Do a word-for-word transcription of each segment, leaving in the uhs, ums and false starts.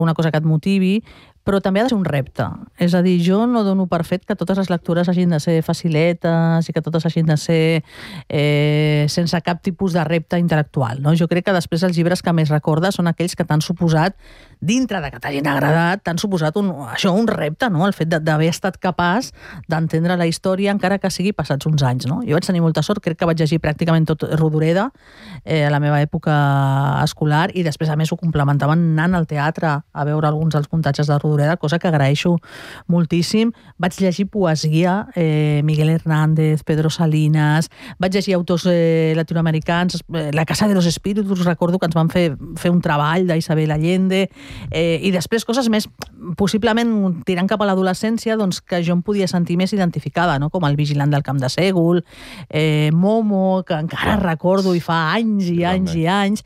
una cosa que et motivi, però també ha de ser un repte. És a dir, jo no dono per fet que totes les lectures hagin de ser faciletes i que totes hagin de ser eh, sense cap tipus de repte intel·lectual. No? Jo crec que després els llibres que més recordes són aquells que t'han suposat, dintre de que t'hagin agradat, t'han suposat un, això, un repte, no? El fet d'haver estat capaç d'entendre la història encara que sigui passats uns anys. No? Jo vaig tenir molta sort, crec que vaig llegir pràcticament tot Rodoreda eh, a la meva època escolar i després a més ho complementaven anant al teatre a veure alguns dels muntatges de Rodoreda, cosa que agraeixo moltíssim. Vaig llegir poesia, eh, Miguel Hernández, Pedro Salinas, vaig llegir autors eh, latinoamericans, eh, La Casa de los Espíritus, recordo que ens van fer, fer un treball d'Isabel Allende, eh, i després coses més, possiblement tirant cap a l'adolescència, doncs que jo em podia sentir més identificada, no? Com El vigilant del camp de Sègol, eh, Momo, que encara recordo i fa anys i anys i anys,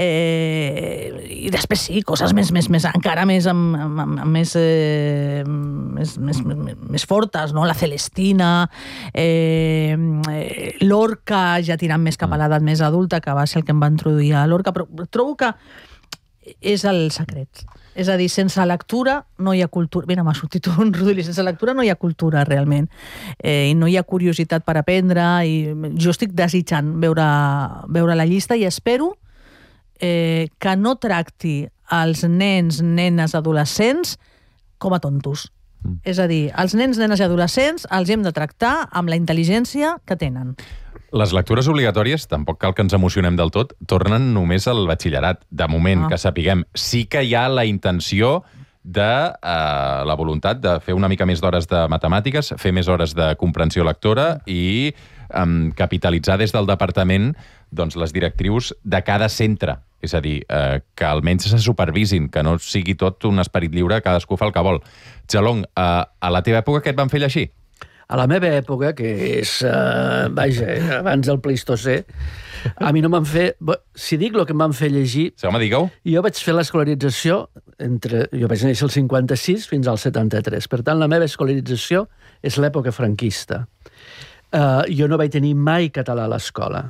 eh, i després sí, coses més, més, més encara més amb, amb, amb, amb més, eh, més, més, més, més fortes, no? La Celestina, eh, eh, Lorca, ja tirant més cap a l'edat més adulta, que va ser el que em va introduir a Lorca, però trobo que és el secret. És a dir, sense lectura no hi ha cultura. Mira, m'ha sortit un rodolí. Sense lectura no hi ha cultura, realment. Eh, I no hi ha curiositat per aprendre. I jo estic desitjant veure, veure la llista i espero eh, que no tracti els nens, nenes, adolescents com a tontos. Mm. És a dir, els nens, nenes i adolescents els hem de tractar amb la intel·ligència que tenen. Les lectures obligatòries, tampoc cal que ens emocionem del tot, tornen només al batxillerat. De moment, ah. que sapiguem. Sí que hi ha la intenció de eh, la voluntat de fer una mica més d'hores de matemàtiques, fer més hores de comprensió lectora i eh, capitalitzar des del departament doncs, les directrius de cada centre. És a dir, eh, que almenys se supervisin, que no sigui tot un esperit lliure, cadascú fa el que vol. Jalong, eh, a la teva època què et van fer llegir? A la meva època, que és, uh, vaja, abans del Pleistocè, a mi no m'han fet... Si dic el que em van fer llegir... Sí, home, digue-ho. Jo vaig fer l'escolarització entre... Jo vaig néixer el cinquanta-sis fins al setanta-tres. Per tant, la meva escolarització és l'època franquista. Uh, jo no vaig tenir mai català a l'escola.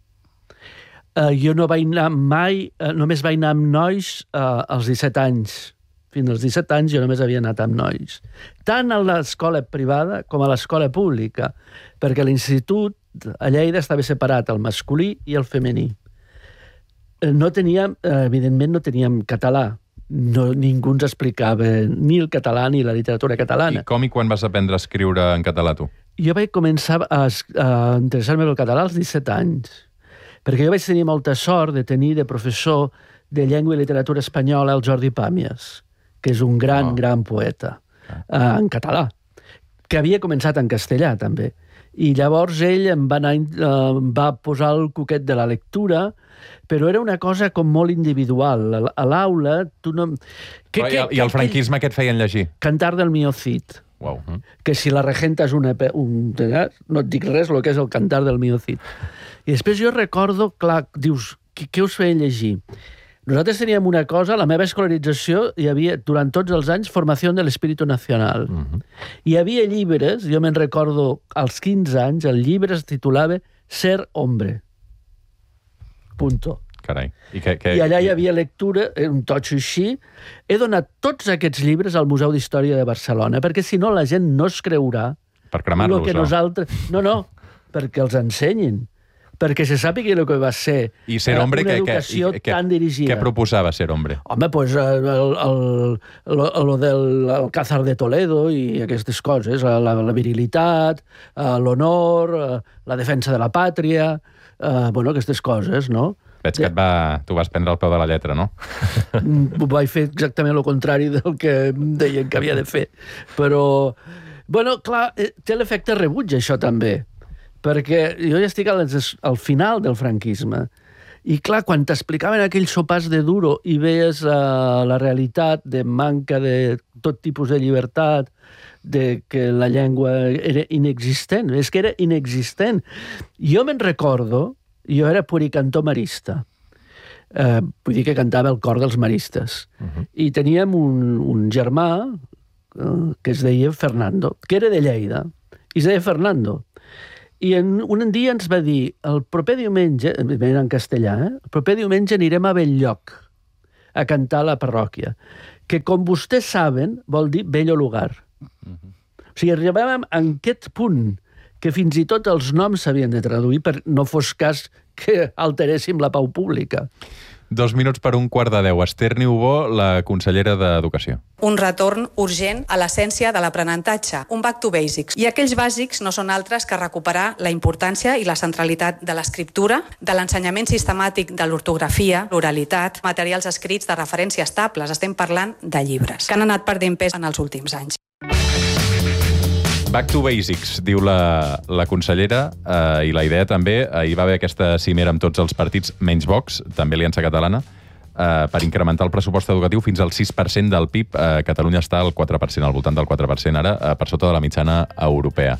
Uh, jo no vaig anar mai... Uh, només vaig anar amb nois uh, als disset anys. Fins als disset anys jo només havia anat amb nois. Tant a l'escola privada com a l'escola pública, perquè l'institut a Lleida estava separat el masculí i el femení. No teníem, evidentment no teníem català. No, ningú ens explicava ni el català ni la literatura catalana. I com i quan vas aprendre a escriure en català, tu? Jo vaig començar a, a interessar-me pel català als disset anys, perquè jo vaig tenir molta sort de tenir de professor de llengua i literatura espanyola el Jordi Pàmies, que és un gran, oh. gran poeta, uh, en català, que havia començat en castellà, també. I llavors ell em va, anar, uh, va posar el coquet de la lectura, però era una cosa com molt individual. A l'aula, tu no... Que, que, I el franquisme que et feien llegir? Cantar del Mio Cid. Wow. Que si la regenta és una... Un, no et dic res, el que és el Cantar del Mio Cid. I després jo recordo, clar, dius, què, què us feien llegir? Nosaltres teníem una cosa, la meva escolarització, hi havia, durant tots els anys, Formació de l'Espíritu Nacional. Uh-huh. Hi havia llibres, jo me'n recordo, als quinze anys, el llibre es titulava Ser hombre. Punto. Carai. I, que, que... I allà hi havia lectura, un totxo així. He donat tots aquests llibres al Museu d'Història de Barcelona, perquè si no la gent no es creurà... Per cremar-los, que nosaltres... No, no, perquè els ensenyin. Perquè se sàpiga el que va ser I ser hombre, una que, educació que, que, tan dirigida. Què proposava ser hombre? Home, doncs el, el, el, el del Alcázar de Toledo i aquestes coses, la, la virilitat, l'honor, la defensa de la pàtria, eh, bueno, aquestes coses, no? Veig que et va, tu vas prendre el peu de la lletra, no? Ho vaig fer exactament el contrari del que em deien que havia de fer. Però, bueno, clar, té l'efecte rebuig, això també. Perquè jo ja estic al, al final del franquisme. I clar, quan t'explicaven aquells sopars de duro i veies uh, la realitat de manca de tot tipus de llibertat, de que la llengua era inexistent, és que era inexistent. Jo me'n recordo, jo era puricantor marista. Uh, vull dir que cantava el cor dels maristes. Uh-huh. I teníem un, un germà uh, que es deia Fernando, que era de Lleida, i es deia Fernando. I en, un dia ens va dir, el proper diumenge, en castellà, eh? el proper diumenge anirem a Belllloc a cantar a la parròquia. que, com vostès saben, vol dir bello lugar. Uh-huh. O sigui, arribàvem a aquest punt que fins i tot els noms s'havien de traduir per no fos cas que alteréssim la pau pública. Dos minuts per un quart de deu. Esther Niubó, la consellera d'Educació. Un retorn urgent a l'essència de l'aprenentatge, un back to basics. I aquells bàsics no són altres que recuperar la importància i la centralitat de l'escriptura, de l'ensenyament sistemàtic de l'ortografia, l'oralitat, materials escrits de referència estables. Estem parlant de llibres, que han anat perdent pes en els últims anys. Back to basics, diu la, la consellera, eh, i la idea també, eh, hi va haver aquesta cimera amb tots els partits, menys Vox, també Aliança Catalana, eh, per incrementar el pressupost educatiu fins al sis per cent del P I B. Eh, Catalunya està al quatre per cent, al voltant del quatre per cent ara, eh, per sota de la mitjana europea.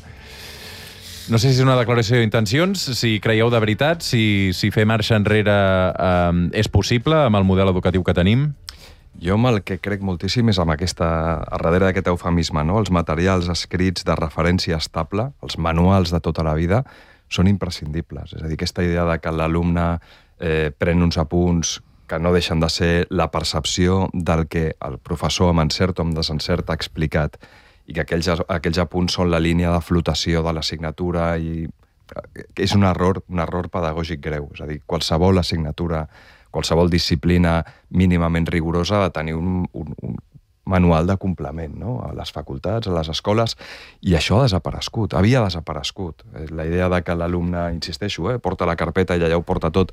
No sé si és una declaració d'intencions, si creieu de veritat, si, si fer marxa enrere eh, és possible amb el model educatiu que tenim. Jo amb el que crec moltíssim és amb aquesta, a darrere d'aquest eufemisme, no? Els materials escrits de referència estable, els manuals de tota la vida, són imprescindibles. És a dir, aquesta idea de que l'alumne eh, pren uns apunts que no deixen de ser la percepció del que el professor amb encert o amb desencert ha explicat i que aquells, aquells apunts són la línia de flotació de l'assignatura i és un error, un error pedagògic greu. És a dir, qualsevol assignatura, qualsevol disciplina mínimament rigorosa ha de tenir un, un, un manual de complement, no? A les facultats, a les escoles, i això ha desaparegut, havia desaparegut. La idea de que l'alumne, insisteixo, eh, porta la carpeta i allà ho porta tot,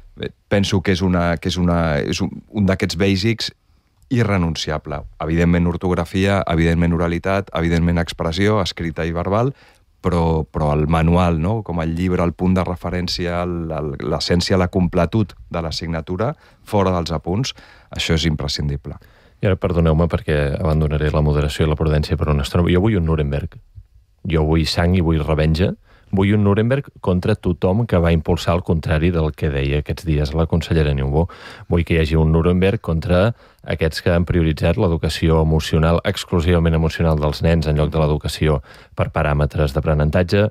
penso que és, una, que és, una, és un, un d'aquests bàsics irrenunciable. Evidentment ortografia, evidentment oralitat, evidentment expressió, escrita i verbal, però, però el manual, no? Com el llibre, el punt de referència, l'essència, la completud de l'assignatura, fora dels apunts, això és imprescindible. I ara perdoneu-me perquè abandonaré la moderació i la prudència per una estona. Jo vull un Nuremberg. Jo vull sang i vull revenja. Vull un Nuremberg contra tothom que va impulsar el contrari del que deia aquests dies la consellera Niubó. Vull que hi hagi un Nuremberg contra aquests que han prioritzat l'educació emocional, exclusivament emocional dels nens en lloc de l'educació per paràmetres d'aprenentatge.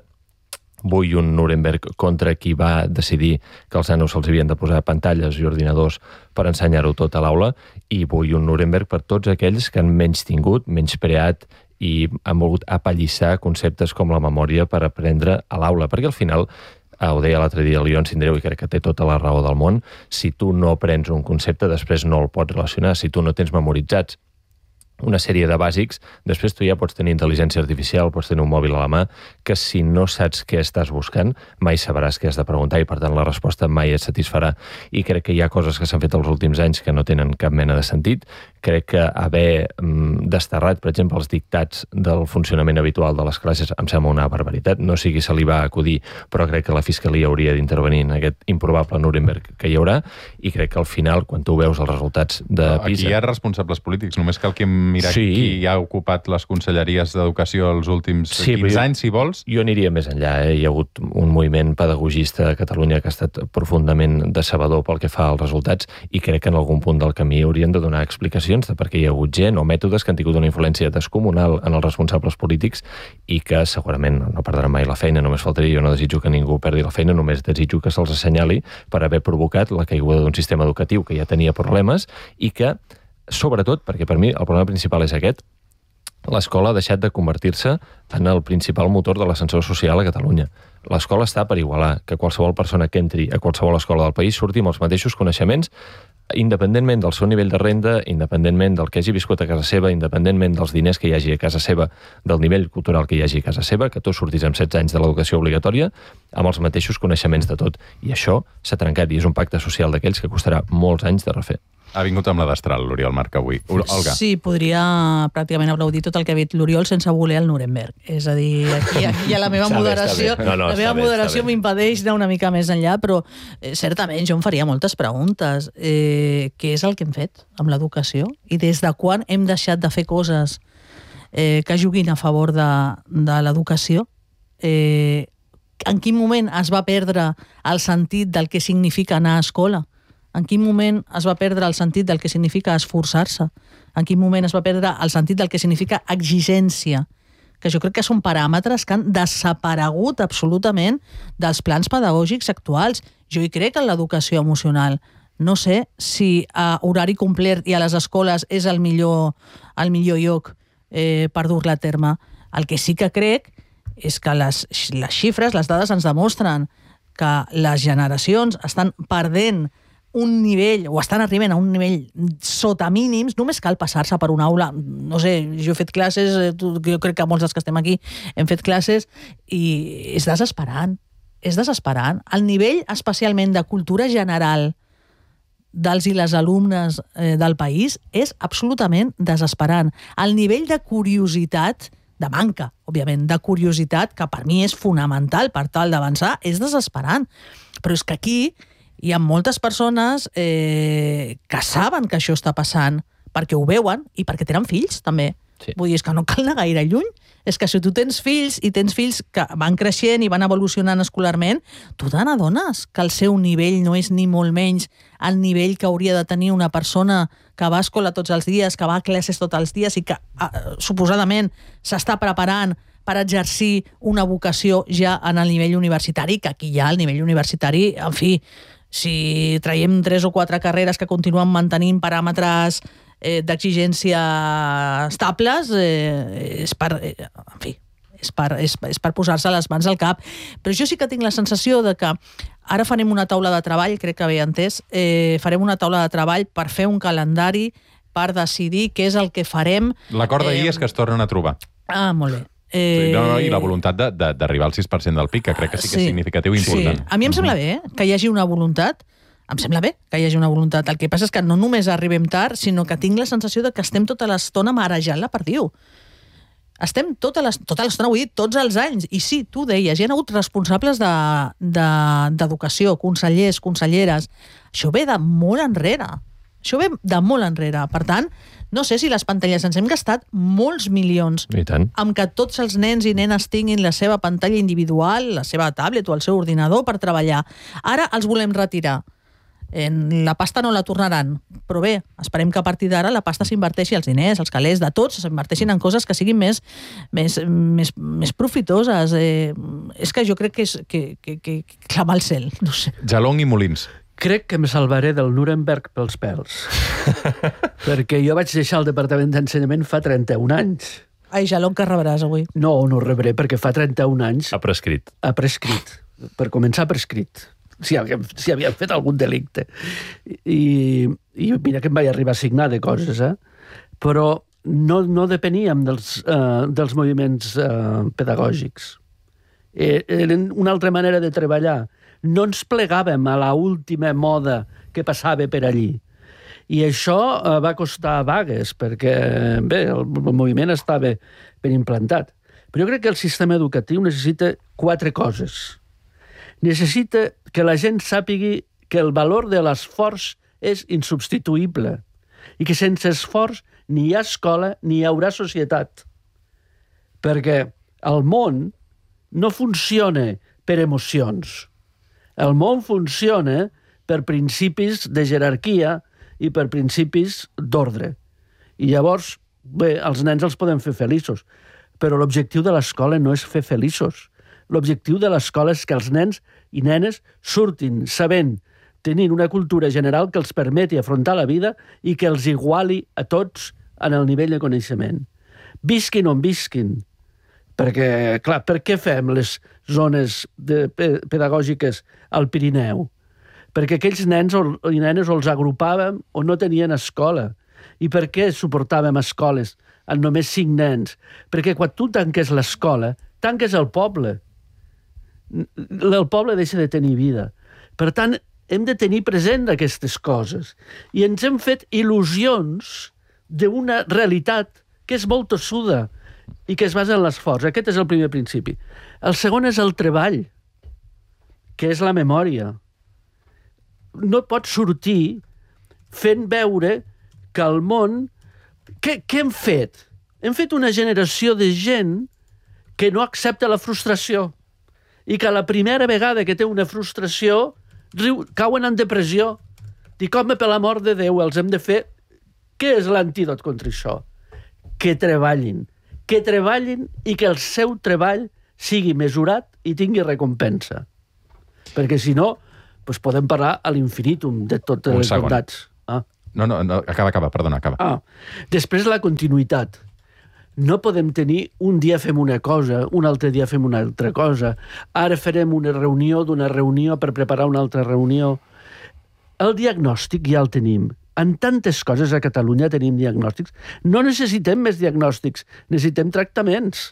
Vull un Nuremberg contra qui va decidir que als nanos se'ls havien de posar pantalles i ordinadors per ensenyar-ho tot a l'aula, i vull un Nuremberg per tots aquells que han menys tingut, menys preat i han volgut apallissar conceptes com la memòria per aprendre a l'aula, perquè al final, ho deia l'altre dia el Ion Sindreu i crec que té tota la raó del món, si tu no aprens un concepte, després no el pots relacionar. Si tu no tens memoritzats una sèrie de bàsics, després tu ja pots tenir intel·ligència artificial, pots tenir un mòbil a la mà, que si no saps què estàs buscant, mai sabràs què has de preguntar i, per tant, la resposta mai et satisfarà. I crec que hi ha coses que s'han fet els últims anys que no tenen cap mena de sentit. Crec que haver mm, desterrat, per exemple, els dictats del funcionament habitual de les classes em sembla una barbaritat. No sigui se li va acudir, però crec que la Fiscalia hauria d'intervenir en aquest improbable Nuremberg que hi haurà, i crec que al final, quan tu veus els resultats de PISA... Aquí hi ha responsables polítics, només cal que mirar sí. qui ha ocupat les conselleries d'educació els últims sí, quinze jo, anys, si vols. Jo aniria més enllà. Eh? Hi ha hagut un moviment pedagogista a Catalunya que ha estat profundament decebedor pel que fa als resultats, i crec que en algun punt del camí haurien de donar explicacions de per què hi ha hagut gent o mètodes que han tingut una influència descomunal en els responsables polítics i que segurament no perdran mai la feina. Només faltaria, jo no desitjo que ningú perdi la feina, només desitjo que se'ls assenyali per haver provocat la caiguda d'un sistema educatiu que ja tenia problemes i que, sobretot, perquè per mi el problema principal és aquest, l'escola ha deixat de convertir-se en el principal motor de l'ascensor social a Catalunya. L'escola està per igualar que qualsevol persona que entri a qualsevol escola del país surti amb els mateixos coneixements, independentment del seu nivell de renda, independentment del que hagi viscut a casa seva, independentment dels diners que hi hagi a casa seva, del nivell cultural que hi hagi a casa seva, que tu surtis amb setze anys de l'educació obligatòria amb els mateixos coneixements de tot. I això s'ha trencat i és un pacte social d'aquells que costarà molts anys de refer. Ha vingut amb la destral, l'Oriol Marc, avui. Olga. Sí, podria pràcticament aplaudir tot el que ha dit l'Oriol sense voler el Nuremberg. És a dir, aquí, aquí ja la meva moderació, no, no, la meva moderació m'impedeix anar una mica més enllà, però eh, certament jo em faria moltes preguntes. Eh, què és el que hem fet amb l'educació? I des de quan hem deixat de fer coses eh, que juguin a favor de, de l'educació? Eh, en quin moment es va perdre el sentit del que significa anar a escola? En quin moment es va perdre el sentit del que significa esforçar-se? En quin moment es va perdre el sentit del que significa exigència? Que jo crec que són paràmetres que han desaparegut absolutament dels plans pedagògics actuals. Jo hi crec en l'educació emocional. no sé si a horari complet i a les escoles és el millor, el millor lloc eh, per dur-la a terme. El que sí que crec és que les, les xifres, les dades ens demostren que les generacions estan perdent un nivell, o estan arribant a un nivell sota mínims, només cal passar-se per una aula. No sé, jo he fet classes, jo crec que molts dels que estem aquí hem fet classes, i és desesperant, és desesperant. El nivell, especialment de cultura general dels i les alumnes eh, del país, és absolutament desesperant. El nivell de curiositat, de manca, òbviament, de curiositat, que per mi és fonamental per tal d'avançar, és desesperant. Però és que aquí hi ha moltes persones eh, que saben que això està passant perquè ho veuen i perquè tenen fills, també. Sí. Vull dir, és que no cal anar gaire lluny. És que si tu tens fills i tens fills que van creixent i van evolucionant escolarment, tu te n'adones que el seu nivell no és ni molt menys el nivell que hauria de tenir una persona que va a escola tots els dies, que va a classes tots els dies i que eh, suposadament s'està preparant per exercir una vocació ja en el nivell universitari, que aquí ja al nivell universitari, en fi, si traiem tres o quatre carreres que continuen mantenint paràmetres eh, d'exigència estables, eh, és per, eh, en fi, és per, és, és per posar-se les mans al cap. Però jo sí que tinc la sensació de que ara farem una taula de treball, crec que bé entès, eh, farem una taula de treball per fer un calendari, per decidir què és el que farem. L'acord d'ahir eh, és que es tornen a trobar. Ah, molt bé. Eh... Sí, no, no, i la voluntat d'arribar al sis per cent del P I B, que crec que sí que és sí, significatiu i important. Sí. A mi em sembla bé eh, que hi hagi una voluntat, em sembla bé que hi hagi una voluntat. El que passa és que no només arribem tard, sinó que tinc la sensació de que estem tota l'estona marejant la perdiu. Estem tota l'estona, vull dir, tots els anys. I sí, tu deies, hi ha hagut responsables d'educació, de, de, consellers, conselleres. Això ve de molt enrere. Això ve de molt enrere. Per tant, no sé si les pantalles ens hem gastat molts milions amb que tots els nens i nenes tinguin la seva pantalla individual, la seva tablet o el seu ordinador per treballar. Ara els volem retirar. La pasta no la tornaran, però bé, esperem que a partir d'ara la pasta s'inverteixi, els diners, els calés, de tots, s'inverteixin en coses que siguin més, més, més, més profitoses. Eh, és que jo crec que és que, que, que, que clama al cel, no sé. Jalong i Molins. Crec que em salvaré del Nuremberg pels pèls. Perquè jo vaig deixar el Departament d'Ensenyament fa trenta-un anys. Ai, Jalong, que rebràs avui. No, no rebré, perquè fa trenta-un anys... Ha prescrit. Ha prescrit. Per començar, ha prescrit. Si havíem, si havíem fet algun delicte. I, I mira que em vaig arribar a signar de coses, eh? Però no, no depeníem dels, uh, dels moviments uh, pedagògics. Eren una altra manera de treballar. No ens plegàvem a la última moda que passava per allí. I això eh, va costar vagues, perquè bé, el, el moviment estava ben implantat. Però jo crec que el sistema educatiu necessita quatre coses. Necessita que la gent sàpigui que el valor de l'esforç és insubstituïble i que sense esforç ni hi ha escola ni hi haurà societat. Perquè el món no funciona per emocions. El món funciona per principis de jerarquia i per principis d'ordre. I llavors, bé, els nens els podem fer feliços, però l'objectiu de l'escola no és fer feliços. L'objectiu de l'escola és que els nens i nenes surtin sabent, tenint una cultura general que els permeti afrontar la vida i que els iguali a tots en el nivell de coneixement. Visquin on visquin. Perquè, clar, per què fem les zones de, pedagògiques al Pirineu? Perquè aquells nens i nenes o els agrupàvem o no tenien escola. I per què suportàvem escoles amb només cinc nens? Perquè quan tu tanques l'escola, tanques el poble. El poble deixa de tenir vida. Per tant, hem de tenir present aquestes coses. I ens hem fet il·lusions d'una realitat que és molt tossuda i que es basa en l'esforç. Aquest és el primer principi. El segon és el treball, que és la memòria. No pots sortir fent veure que el món... Què, què hem fet? Hem fet una generació de gent que no accepta la frustració i que la primera vegada que té una frustració riu, cauen en depressió. Dic, home, per l'amor de Déu, els hem de fer... Què és l'antídot contra això? Que treballin. Que treballin i que el seu treball sigui mesurat i tingui recompensa. Perquè si no, pues podem parlar a l'infinitum de totes Un les segon. bondats. Ah. No, no, no, acaba, acaba, perdona, acaba. Ah. Després la continuïtat. No podem tenir un dia fem una cosa, un altre dia fem una altra cosa, ara farem una reunió d'una reunió per preparar una altra reunió. El diagnòstic ja el tenim. En tantes coses a Catalunya tenim diagnòstics. No necessitem més diagnòstics, necessitem tractaments.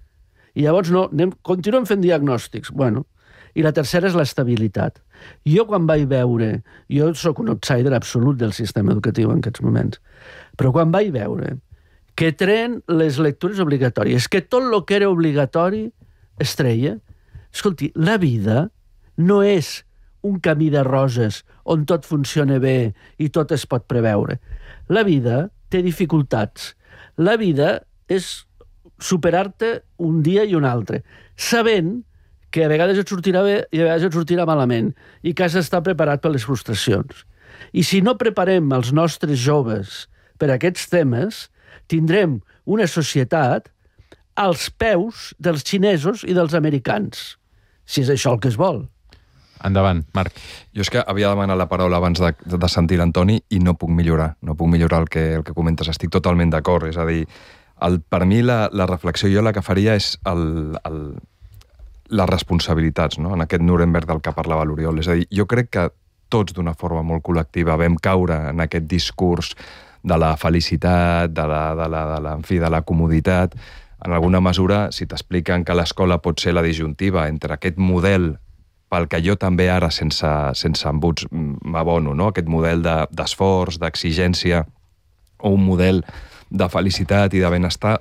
I llavors no, anem, continuem fent diagnòstics. Bueno, i la tercera és l'estabilitat. Jo quan vaig veure, jo sóc un outsider absolut del sistema educatiu en aquests moments, però quan vaig veure que treen les lectures obligatòries, que tot el que era obligatori es treia, escolti, la vida no és un camí de roses on tot funciona bé i tot es pot preveure. La vida té dificultats. La vida és superar-te un dia i un altre, sabent que a vegades et sortirà bé i a vegades et sortirà malament i que has d'estar preparat per les frustracions. I si no preparem els nostres joves per a aquests temes, tindrem una societat als peus dels xinesos i dels americans, si és això el que es vol. Endavant, Marc. Jo és que havia demanat la paraula abans de, de sentir l'Antoni i no puc millorar, no puc millorar el que, el que comentes. Estic totalment d'acord. És a dir, el, per mi la, la reflexió jo la que faria és el, el, les responsabilitats, no? En aquest Nuremberg del que parlava l'Oriol. És a dir, jo crec que tots d'una forma molt col·lectiva vam caure en aquest discurs de la felicitat, de la, de la, de la, en fi, de la comoditat. En alguna mesura, si t'expliquen que l'escola pot ser la disjuntiva entre aquest model pel que jo també ara, sense, sense embuts, m'abono, no? Aquest model d'esforç, de, d'exigència, o un model de felicitat i de benestar.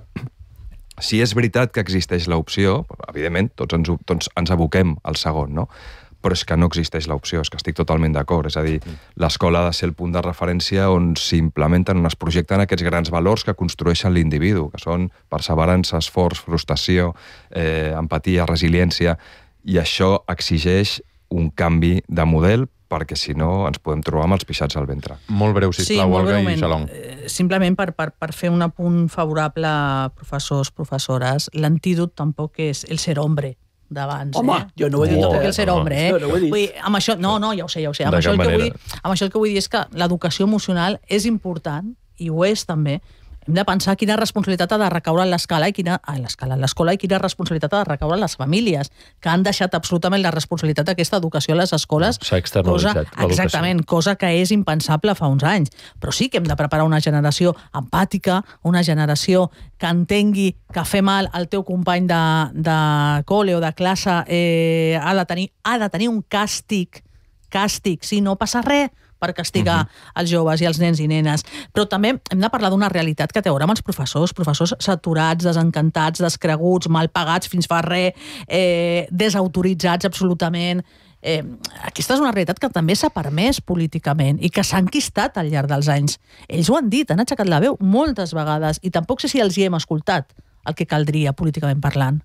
Si és veritat que existeix l'opció, evidentment, tots ens, tots ens aboquem al segon, no? Però és que no existeix l'opció, és que estic totalment d'acord. És a dir, l'escola ha de ser el punt de referència on s'implementen, on es projecten aquests grans valors que construeixen l'individu, que són perseverança, esforç, frustració, eh, empatia, resiliència, i això exigeix un canvi de model perquè, si no, ens podem trobar amb els pixats al ventre. Molt breu, sisplau, sí, Olga i Xalong. Simplement per, per, per fer un apunt favorable a professors, professores, l'antídot tampoc és el ser hombre d'abans. Home, eh? jo no ho he dit. Tampoc Eh? el ser hombre, eh? No, no ho he dit. Vull dir, amb això, no, no, ja ho sé, ja ho sé. Amb De això, el cap que vull, manera. amb això el que vull dir és que l'educació emocional és important, i ho és també. Hem de pensar quina responsabilitat ha de recaure en l'escala i quina, ah, en l'escala, en l'escola i quina responsabilitat ha de recaure en les famílies, que han deixat absolutament la responsabilitat d'aquesta educació a les escoles. S'ha externalitzat l'educació. Exactament, cosa que és impensable fa uns anys. Però sí que hem de preparar una generació empàtica, una generació que entengui que fer mal al teu company de, de col·le o de classe eh, ha, de tenir, ha de tenir un càstig, càstig, si no passa res, per castigar uh-huh. els joves i els nens i nenes. Però també hem de parlar d'una realitat que té a veure amb els professors, professors saturats, desencantats, descreguts, mal pagats fins fa res, eh, desautoritzats absolutament. Eh, aquesta és una realitat que també s'ha permès políticament i que s'ha enquistat al llarg dels anys. Ells ho han dit, han aixecat la veu moltes vegades i tampoc sé si els hi hem escoltat el que caldria políticament parlant.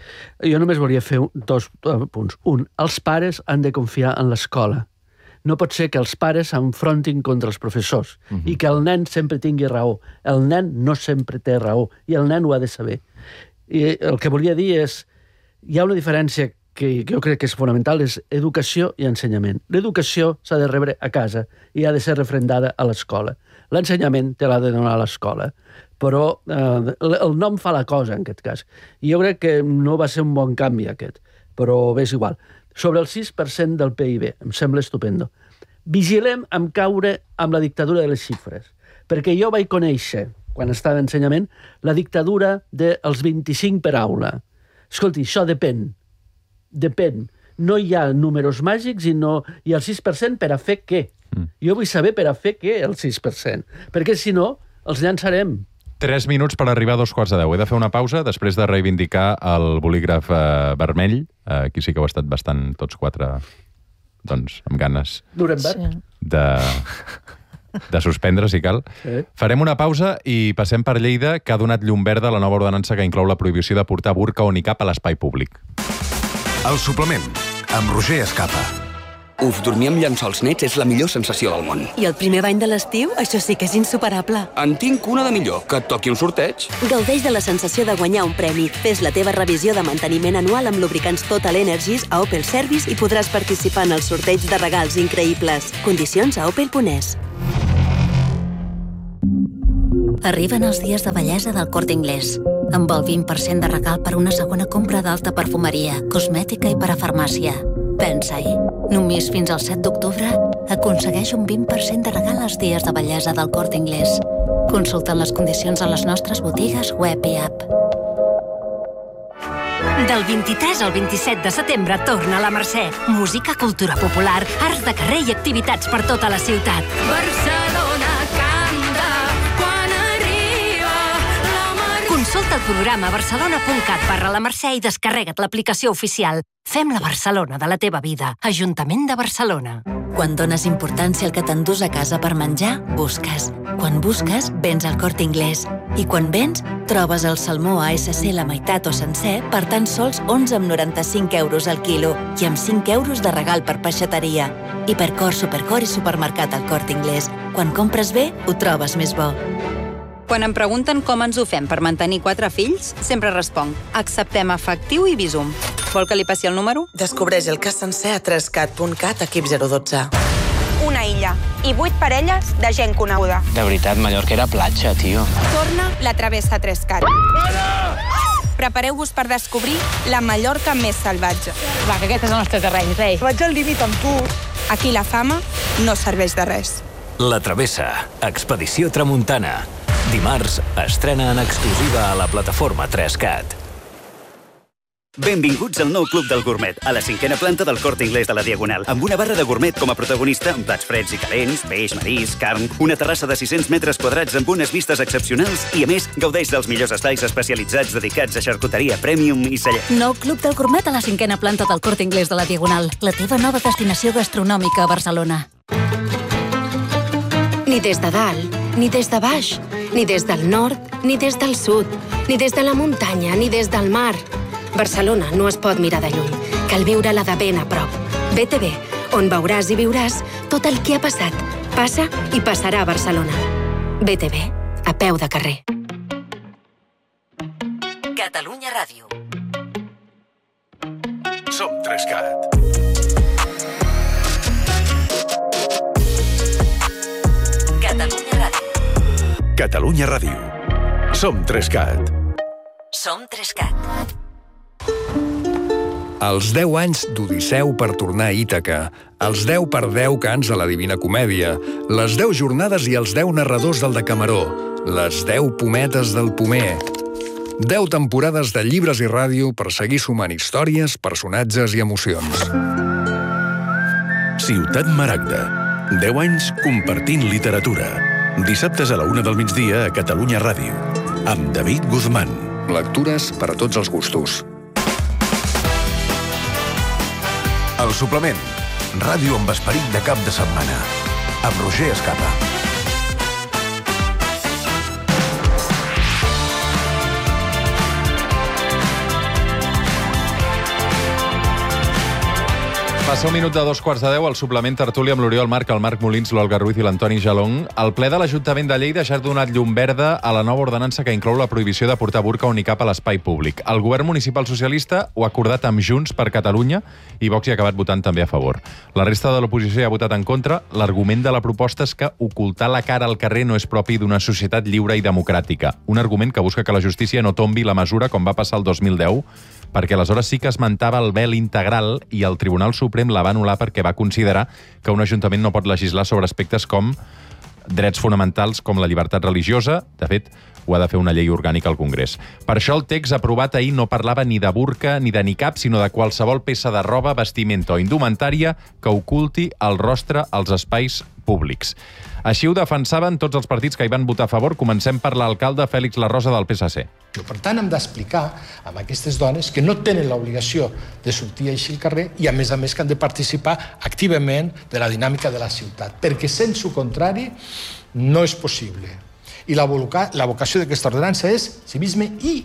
Jo només volia fer dos punts. Un, els pares han de confiar en l'escola. No pot ser que els pares s'enfrontin contra els professors uh-huh. i que el nen sempre tingui raó. El nen no sempre té raó i el nen ho ha de saber. I el que volia dir és, hi ha una diferència que jo crec que és fonamental, és educació i ensenyament. L'educació s'ha de rebre a casa i ha de ser refrendada a l'escola. L'ensenyament te l'ha de donar a l'escola. Però eh, el nom fa la cosa, en aquest cas. I jo crec que no va ser un bon canvi, aquest. Però bé, és igual. Sobre el sis per cent del P I B, em sembla estupendo. Vigilem amb caure amb la dictadura de les xifres, perquè jo vaig conèixer, quan estava en ensenyament, la dictadura dels vint-i-cinc per aula. Escolti, això depèn. Depèn. No hi ha números màgics i no hi ha el sis per cent per a fer què. Mm. Jo vull saber per a fer què el sis per cent, perquè si no, els llançarem. Tres minuts per arribar a dos quarts de deu. He de fer una pausa després de reivindicar el bolígraf eh, vermell. Eh, aquí sí que heu estat bastant tots quatre, doncs, amb ganes Nuremberg. Sí. de, de suspendre, si cal. Sí. Farem una pausa i passem per Lleida, que ha donat llum verda a la nova ordenança que inclou la prohibició de portar burca o nicab a l'espai públic. El suplement, amb Roger Escapa. Uf, dormir amb llençols nets és la millor sensació del món. I el primer bany de l'estiu? Això sí que és insuperable. En tinc una de millor, que et toqui un sorteig. Gaudeix de la sensació de guanyar un premi. Fes la teva revisió de manteniment anual amb lubricants Total Energies a Opel Service i podràs participar en el sorteig de regals increïbles. Condicions a opel punt es. Arriben els dies de bellesa del Corte Inglés, amb el vint per cent de regal per una segona compra d'alta perfumeria, cosmètica i parafarmàcia. Pensa-hi. Només fins al set d'octubre aconsegueix un vint per cent de regal als dies de bellesa del Corte Inglés. Consulta les condicions a les nostres botigues web i app. Del vint-i-tres al vint-i-set de setembre torna a la Mercè. Música, cultura popular, arts de carrer i activitats per tota la ciutat. Barcelona canta quan arriba la Mercè. Consulta el programa barcelona punt cat barra la Mercè i descarrega't l'aplicació oficial. Fem la Barcelona de la teva vida. Ajuntament de Barcelona. Quan dones importància al que t'endús a casa per menjar, busques. Quan busques, vens al Corte Inglés. I quan vens, trobes el salmó A S C la meitat o sencer per tan sols onze coma noranta-cinc euros al quilo i amb cinc euros de regal per peixateria. Hipercor, Supercor i supermercat al Corte Inglés. Quan compres bé, ho trobes més bo. Quan em pregunten com ens ho fem per mantenir quatre fills, sempre responc: acceptem efectiu i Bizum. Vol que li passi el número? Descobreix el cas sencer a tres cat punt cat, equip zero dotze. Una illa i vuit parelles de gent coneguda. De veritat, Mallorca era platja, tio. Torna la travessa tres cat. Prepareu-vos per descobrir la Mallorca més salvatge. Va, que aquest és el nostre terreny, rei. Vaig al límit amb tu. Aquí la fama no serveix de res. La travessa, expedició tramuntana. Dimarts, estrena en exclusiva a la plataforma tres cat. Benvinguts al nou Club del Gourmet, a la cinquena planta del Corte Inglés de la Diagonal, amb una barra de gourmet com a protagonista, amb plats freds i calents, peix, marís, carn, una terrassa de sis-cents metres quadrats amb unes vistes excepcionals i, a més, gaudeix dels millors espais especialitzats dedicats a xarcuteria premium i celler. Nou Club del Gourmet a la cinquena planta del Corte Inglés de la Diagonal, la teva nova destinació gastronòmica a Barcelona. Ni des de dalt, ni des de baix, ni des del nord, ni des del sud, ni des de la muntanya, ni des del mar. Barcelona no es pot mirar de lluny, cal viure-la de ben a prop. B T V, on veuràs i viuràs tot el que ha passat, passa i passarà a Barcelona. B T V, a peu de carrer. Catalunya Ràdio. Som tres cat. Catalunya Ràdio. Catalunya Ràdio. Som tres cat. Som tres cat. Els deu anys d'Odisseu per tornar a Ítaca, els deu per deu cants a la Divina Comèdia, les deu jornades i els deu narradors del Decameró, les deu pometes del Pomer, deu temporades de llibres i ràdio per seguir sumant històries, personatges i emocions. Ciutat Maragda. deu anys compartint literatura. Dissabtes a la una del migdia a Catalunya Ràdio. Amb David Guzmán. Lectures per a tots els gustos. El suplement. Ràdio amb esperit de cap de setmana. Amb Roger Escapa. Passa un minut de dos quarts de deu, al suplement tertúlia amb l'Oriol Marc, el Marc Molins, l'Olga Ruiz i l'Antoni Jalong. El ple de l'Ajuntament de Lleida ja ha donat llum verda a la nova ordenança que inclou la prohibició de portar burca o nicab a l'espai públic. El govern municipal socialista ho ha acordat amb Junts per Catalunya i Vox hi ha acabat votant també a favor. La resta de l'oposició hi ha votat en contra. L'argument de la proposta és que ocultar la cara al carrer no és propi d'una societat lliure i democràtica. Un argument que busca que la justícia no tombi la mesura com va passar el dos mil deu, perquè aleshores sí que esmentava el vel integral i el Tribunal Suprem la va anul·lar perquè va considerar que un ajuntament no pot legislar sobre aspectes com drets fonamentals com la llibertat religiosa. De fet, ho ha de fer una llei orgànica al Congrés. Per això el text aprovat ahir no parlava ni de burca ni de nicab, sinó de qualsevol peça de roba, vestimenta o indumentària que oculti el rostre als espais públics. Així ho defensaven tots els partits que hi van votar a favor. Comencem per l'alcalde Fèlix Larrosa del P S C. Per tant, hem d'explicar a aquestes dones que no tenen l'obligació de sortir així al carrer i, a més a més, que han de participar activament de la dinàmica de la ciutat, perquè, sense el contrari, no és possible. I la, la vocació d'aquesta ordenança és civisme i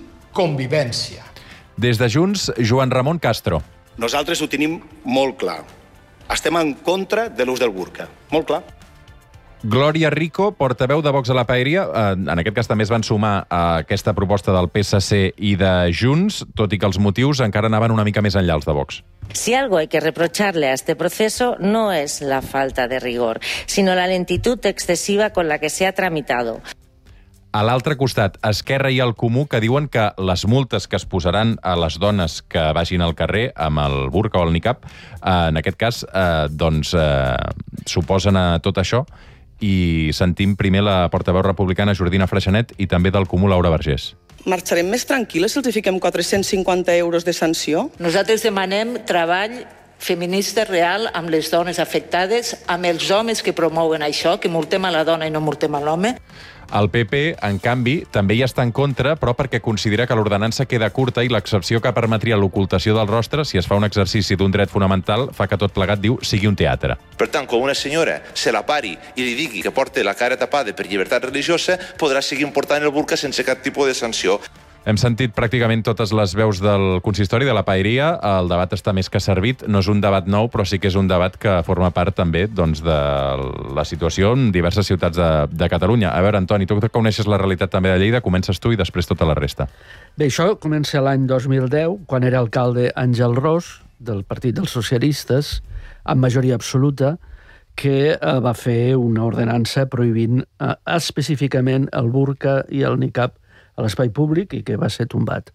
convivència. Des de Junts, Joan Ramon Castro. Nosaltres ho tenim molt clar. Estem en contra de l'ús del burca. Molt clar. Glòria Rico, portaveu de Vox a la Paeria, en aquest cas també es van sumar a aquesta proposta del P S C i de Junts, tot i que els motius encara anaven una mica més enllà els de Vox. Si algo hay que reprocharle a este proceso no es la falta de rigor, sino la lentitud excesiva con la que se ha tramitado. A l'altre costat, Esquerra i el Comú, que diuen que les multes que es posaran a les dones que vagin al carrer amb el burca o el niqab, en aquest cas, eh, doncs, eh, suposen a tot això. I sentim primer la portaveu republicana Jordina Freixanet i també del Comú Laura Vergés. Marxarem més tranquil·les si els fiquem quatre-cents cinquanta euros de sanció? Nosaltres demanem treball feminista real amb les dones afectades, amb els homes que promouen això, que multem a la dona i no multem a l'home. El P P, en canvi, també hi està en contra, però perquè considera que l'ordenança queda curta i l'excepció que permetria l'ocultació del rostre, si es fa un exercici d'un dret fonamental, fa que tot plegat, diu, sigui un teatre. Per tant, quan una senyora se la pari i li digui que porta la cara tapada per llibertat religiosa, podrà seguir portant el burca sense cap tipus de sanció. Hem sentit pràcticament totes les veus del consistori, de la Paeria. El debat està més que servit. No és un debat nou, però sí que és un debat que forma part també doncs, de la situació en diverses ciutats de, de Catalunya. A veure, Antoni, tu que coneixes la realitat també de Lleida, comences tu i després tota la resta. Bé, això comença l'any dos mil deu, quan era alcalde Àngel Ros, del Partit dels Socialistes, amb majoria absoluta, que eh, va fer una ordenança prohibint eh, específicament el burca i el niqab a l'espai públic i que va ser tombat.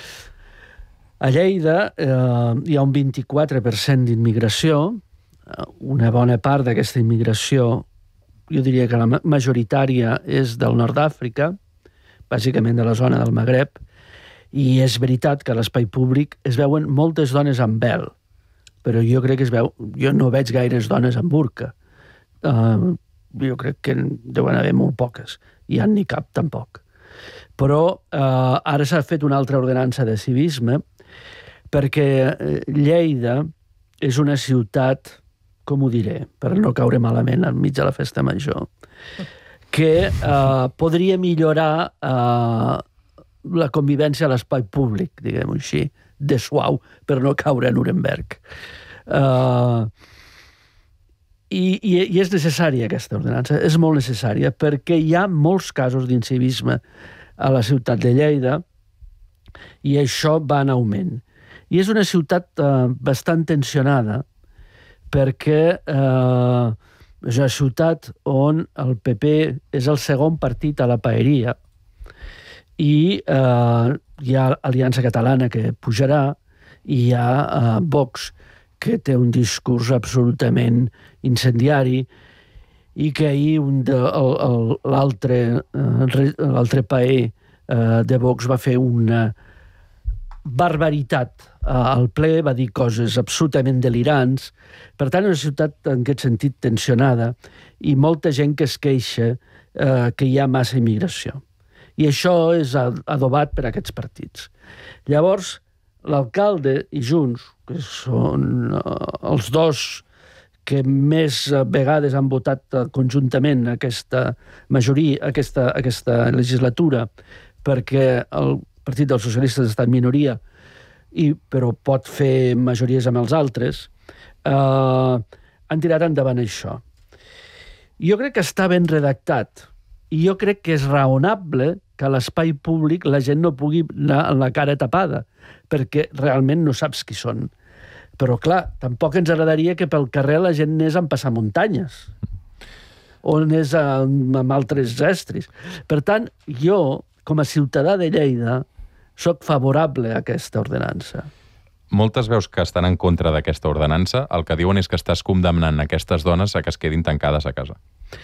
A Lleida eh, hi ha un vint-i-quatre per cent d'immigració, una bona part d'aquesta immigració, jo diria que la majoritària és del nord d'Àfrica, bàsicament de la zona del Magreb, i és veritat que a l'espai públic es veuen moltes dones amb vel, però jo crec que es veu, jo no veig gaires dones amb burca. Uh, jo crec que deuen haver molt poques, i en niqab tampoc. Però eh, ara s'ha fet una altra ordenança de civisme perquè Lleida és una ciutat, com ho diré, per no caure malament enmig de la festa major, que eh, podria millorar eh, la convivència a l'espai públic, diguem-ho així, de suau, per no caure a Nuremberg. Eh, i, i, I és necessària aquesta ordenança, és molt necessària, perquè hi ha molts casos d'incivisme a la ciutat de Lleida, i això va en augment. I és una ciutat eh, bastant tensionada, perquè eh, és una ciutat on el P P és el segon partit a la Paeria, i eh, hi ha Aliança Catalana que pujarà, i hi ha eh, Vox, que té un discurs absolutament incendiari, i que ahir l'altre paer de Vox va fer una barbaritat al ple, va dir coses absolutament delirants. Per tant, és una ciutat en aquest sentit tensionada i molta gent que es queixa que hi ha massa immigració. I això és adobat per aquests partits. Llavors, l'alcalde i Junts, que són els dos que més vegades han votat conjuntament aquesta majoria, aquesta, aquesta legislatura, perquè el Partit dels Socialistes està en minoria, i, però pot fer majories amb els altres, eh, han tirat endavant això. Jo crec que està ben redactat, i jo crec que és raonable que a l'espai públic la gent no pugui anar amb la cara tapada, perquè realment no saps qui són. Però, clar, tampoc ens agradaria que pel carrer la gent anés amb passamuntanyes o anés amb, amb altres estris. Per tant, jo, com a ciutadà de Lleida, soc favorable a aquesta ordenança. Moltes veus que estan en contra d'aquesta ordenança, el que diuen és que estàs condemnant aquestes dones a que es quedin tancades a casa.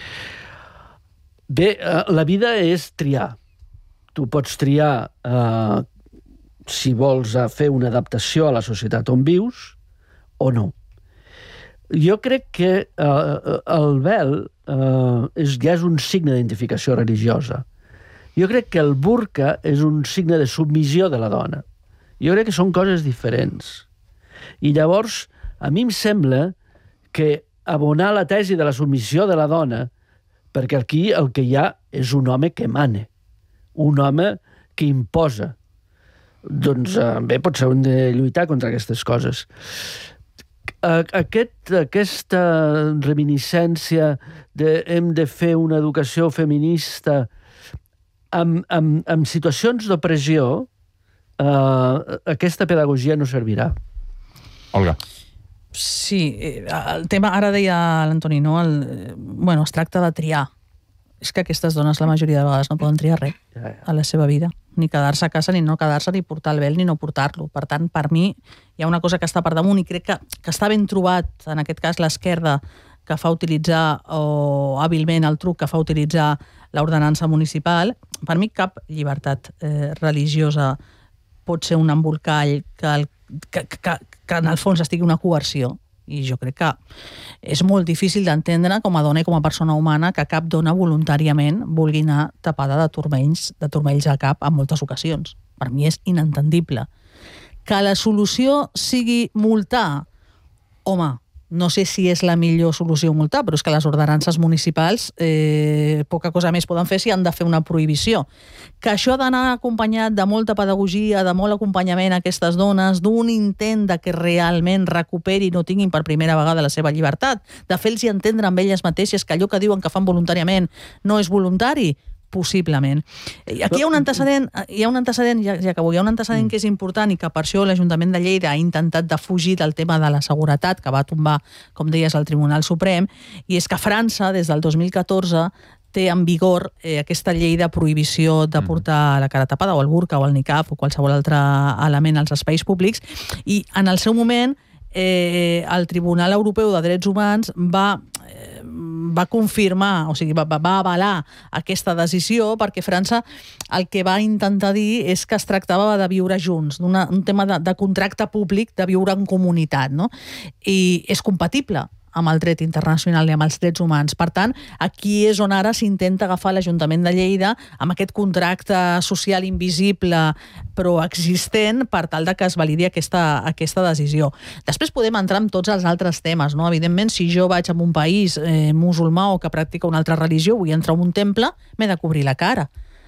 Bé, la vida és triar. Tu pots triar eh, si vols fer una adaptació a la societat on vius, o no. Jo crec que eh, el vel eh, és, ja és un signe d'identificació religiosa. Jo crec que el burca és un signe de submissió de la dona. Jo crec que són coses diferents. I llavors, a mi em sembla que abonar la tesi de la submissió de la dona, perquè aquí el que hi ha és un home que mana, un home que imposa. Doncs bé, potser hem de lluitar contra aquestes coses. aquest, aquesta reminiscència de hem de fer una educació feminista amb, amb, amb situacions d'opressió, eh, aquesta pedagogia no servirà. Olga. Sí, el tema, ara deia l'Antoni, no? El, bueno, es tracta de triar. És que aquestes dones la majoria de vegades no poden triar res a la seva vida. Ni quedar-se a casa, ni no quedar-se, ni portar el vel, ni no portar-lo. Per tant, per mi, hi ha una cosa que està per damunt i crec que, que està ben trobat, en aquest cas, l'esquerda, que fa utilitzar, o hàbilment el truc que fa utilitzar l'ordenança municipal. Per mi cap llibertat eh, religiosa pot ser un embolcall que, el, que, que, que en el fons estigui una coerció. I jo crec que és molt difícil d'entendre com a dona i com a persona humana que cap dona voluntàriament vulgui anar tapada de turmells, de turmells a cap en moltes ocasions. Per mi és inentendible. Que la solució sigui multar, home, no sé si és la millor solució multar, però és que les ordenances municipals eh, poca cosa més poden fer si han de fer una prohibició. Que això ha d'anar acompanyat de molta pedagogia, de molt acompanyament a aquestes dones, d'un intent de que realment recuperi i no tinguin per primera vegada la seva llibertat, de fer-los entendre amb elles mateixes que allò que diuen que fan voluntàriament no és voluntari, possiblement. Aquí hi ha un antecedent, hi ha un antecedent, ja, ja acabo, hi ha un antecedent que és important i que per això l'Ajuntament de Lleida ha intentat defugir del tema de la seguretat que va tombar, com deies, el Tribunal Suprem, i és que França, des del dos mil catorze, té en vigor eh, aquesta llei de prohibició de portar la cara tapada, o el burca, o el niqab, o qualsevol altre element als espais públics, i en el seu moment eh, el Tribunal Europeu de Drets Humans va eh, va confirmar, o sigui, va, va avalar aquesta decisió perquè França el que va intentar dir és que es tractava de viure junts, d'un tema de, de contracte públic, de viure en comunitat, no? I és compatible amb el dret internacional i amb els drets humans. Per tant, aquí és on ara s'intenta agafar l'Ajuntament de Lleida amb aquest contracte social invisible però existent per tal de que es validi aquesta, aquesta decisió. Després podem entrar en tots els altres temes, no? Evidentment, si jo vaig a un país eh, musulmà o que practica una altra religió, vull entrar en un temple, m'he de cobrir la cara.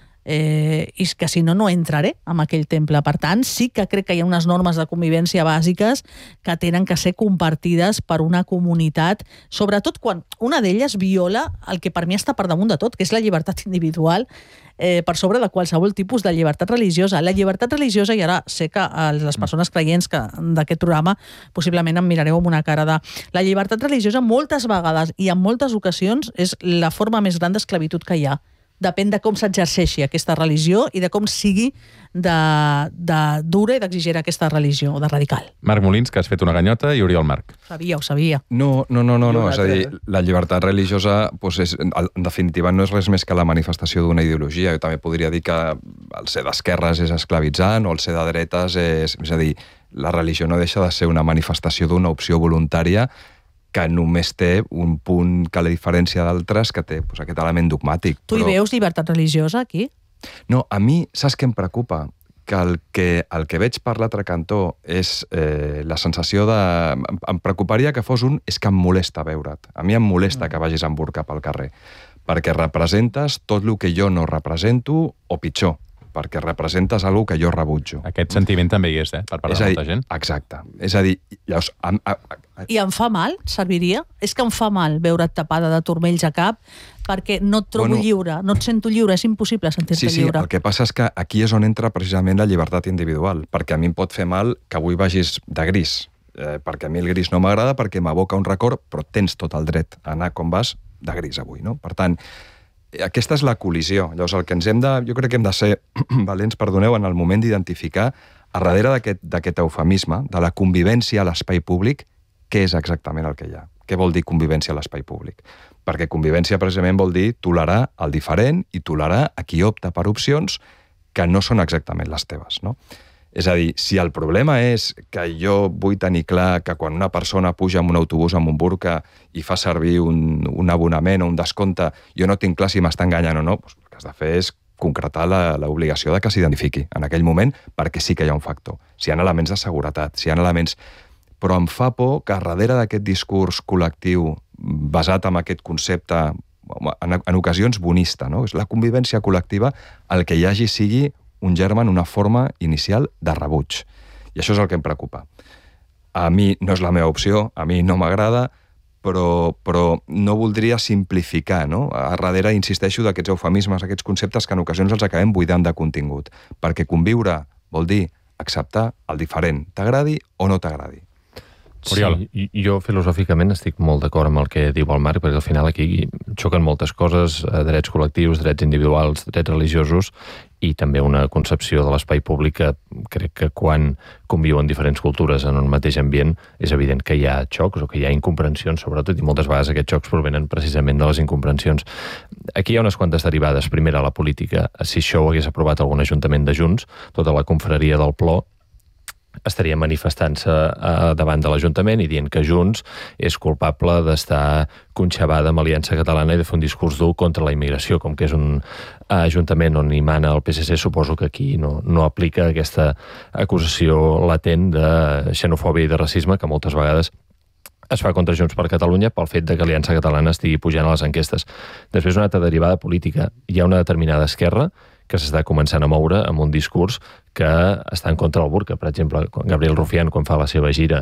Eh, i que si no, no entraré en aquell temple. Per tant, sí que crec que hi ha unes normes de convivència bàsiques que tenen que ser compartides per una comunitat, sobretot quan una d'elles viola el que per mi està per damunt de tot, que és la llibertat individual, eh, per sobre de qualsevol tipus de llibertat religiosa. La llibertat religiosa, i ara sé que les persones creients que d'aquest programa possiblement em mirareu amb una cara de... La llibertat religiosa moltes vegades i en moltes ocasions és la forma més gran d'esclavitud que hi ha. Depèn de com s'exerceixi aquesta religió i de com sigui de, de dura i d'exigir aquesta religió, de radical. Marc Molins, que has fet una ganyota, i Oriol Marc. Sabia, ho sabia. No, no, no, no, no. És a dir, la llibertat religiosa, doncs és, en definitiva, no és res més que la manifestació d'una ideologia. Jo també podria dir que el ser d'esquerres és esclavitzant o el ser de dretes és... És a dir, la religió no deixa de ser una manifestació d'una opció voluntària que només té un punt que la diferència d'altres, que té pues, aquest element dogmàtic. Tu hi però... veus llibertat religiosa, aquí? No, a mi, saps què em preocupa? Que el que, el que veig per l'altre cantó és eh, la sensació de... Em preocuparia que fos un... És que em molesta veure't. A mi em molesta que vagis amb burca pel carrer, perquè representes tot el que jo no represento, o pitjor, perquè representes alguna que jo rebutjo. Aquest sentiment també hi és, eh? Per part de molta gent. Exacte. És a dir, llavors... A, a, a... I em fa mal, serviria? És que em fa mal veure't tapada de turmells a cap perquè no et trobo bueno, lliure, no et sento lliure, és impossible sentir-te sí, sí, lliure. El que passa és que aquí és on entra precisament la llibertat individual, perquè a mi em pot fer mal que avui vagis de gris, eh, perquè a mi el gris no m'agrada, perquè m'aboca un record, però tens tot el dret a anar com vas de gris avui, no? Per tant, aquesta és la col·lisió. Llavors, el que ens hem de... Jo crec que hem de ser valents, perdoneu, en el moment d'identificar a darrere d'aquest eufemisme, de la convivència a l'espai públic, què és exactament el que hi ha. Què vol dir convivència a l'espai públic? Perquè convivència precisament vol dir tolerar el diferent i tolerar a qui opta per opcions que no són exactament les teves, no? És a dir, si el problema és que jo vull tenir clar que quan una persona puja en un autobús amb un burca i fa servir un, un abonament o un descompte, jo no tinc clar si m'està enganyant o no, doncs el que has de fer és concretar l'obligació de que s'identifiqui en aquell moment, perquè sí que hi ha un factor. Si hi ha elements de seguretat, si hi ha elements... Però em fa por que darrere d'aquest discurs col·lectiu basat en aquest concepte, en, en ocasions bonista, no? És la convivència col·lectiva, el que hi hagi sigui un germen, una forma inicial de rebuig. I això és el que em preocupa. A mi no és la meva opció, a mi no m'agrada, però, però no voldria simplificar, no? A darrere insisteixo d'aquests eufemismes, aquests conceptes que en ocasions els acabem buidant de contingut, perquè conviure vol dir acceptar el diferent, t'agradi o no t'agradi. Oriol. Sí, jo filosòficament estic molt d'acord amb el que diu el Marc, perquè al final aquí xoquen moltes coses, drets col·lectius, drets individuals, drets religiosos, i també una concepció de l'espai públic que crec que quan conviuen diferents cultures en un mateix ambient és evident que hi ha xocs o que hi ha incomprensions, sobretot, i moltes vegades aquests xocs provenen precisament de les incomprensions. Aquí hi ha unes quantes derivades. Primera, la política. Si això ho hagués aprovat algun ajuntament de Junts, tota la confraria del Plor estaria manifestant-se davant de l'Ajuntament i dient que Junts és culpable d'estar conxabada amb Aliança Catalana i de fer un discurs dur contra la immigració. Com que és un ajuntament on hi mana el P S C, suposo que aquí no, no aplica aquesta acusació latent de xenofòbia i de racisme que moltes vegades es fa contra Junts per Catalunya pel fet de que Aliança Catalana estigui pujant a les enquestes. Després, una altra derivada política. Hi ha una determinada esquerra que s'està començant a moure amb un discurs que està en contra del burca. Per exemple, Gabriel Rufián, quan fa la seva gira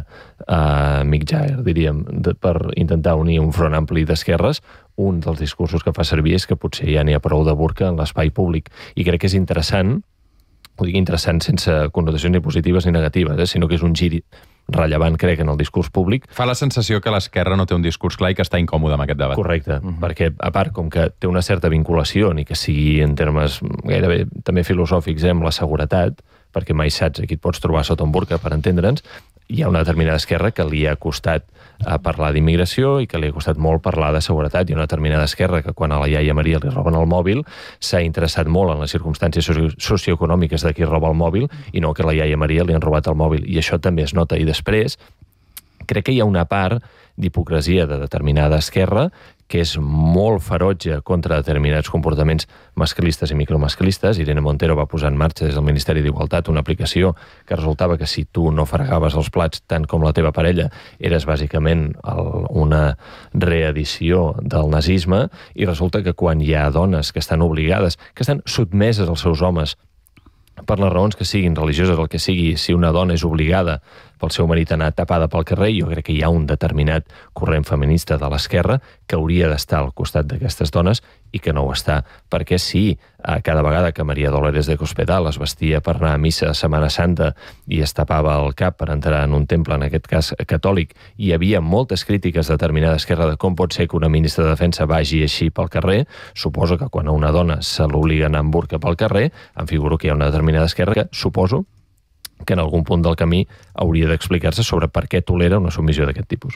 a Mick Jagger, diríem, de, per intentar unir un front ampli d'esquerres, un dels discursos que fa servir és que potser ja n'hi ha prou de burca en l'espai públic. I crec que és interessant, ho dic interessant sense connotacions ni positives ni negatives, eh, sinó que és un gir rellevant, crec, en el discurs públic. Fa la sensació que l'esquerra no té un discurs clar i que està incòmode amb aquest debat. Correcte, uh-huh. perquè, a part, com que té una certa vinculació, ni que sigui en termes gairebé també filosòfics, eh, amb la seguretat, perquè mai saps a qui et pots trobar sota un burca, per entendre'ns, hi ha una determinada esquerra que li ha costat a parlar d'immigració i que li ha costat molt parlar de seguretat. Hi ha una determinada esquerra que quan a la iaia Maria li roben el mòbil s'ha interessat molt en les circumstàncies socioeconòmiques de qui roba el mòbil i no que a la iaia Maria li han robat el mòbil. I això també es nota. I després crec que hi ha una part d'hipocresia de determinada esquerra que és molt ferotge contra determinats comportaments masclistes i micromasclistes. Irene Montero va posar en marxa des del Ministeri d'Igualtat una aplicació que resultava que si tu no fregaves els plats tant com la teva parella eres bàsicament el, una reedició del nazisme, i resulta que quan hi ha dones que estan obligades, que estan sotmeses als seus homes per les raons que siguin religioses, el que sigui, si una dona és obligada pel seu marit a anar tapada pel carrer, jo crec que hi ha un determinat corrent feminista de l'esquerra que hauria d'estar al costat d'aquestes dones i que no ho està, perquè sí, cada vegada que Maria Dolores de Cospedal es vestia per anar a missa a Setmana Santa i es tapava el cap per entrar en un temple, en aquest cas catòlic, hi havia moltes crítiques de determinada esquerra de com pot ser que una ministra de Defensa vagi així pel carrer. Suposo que quan a una dona se l'obliga a anar amb burca pel carrer, em figuro que hi ha una determinada esquerra que suposo que en algun punt del camí hauria d'explicar-se sobre per què tolera una submissió d'aquest tipus.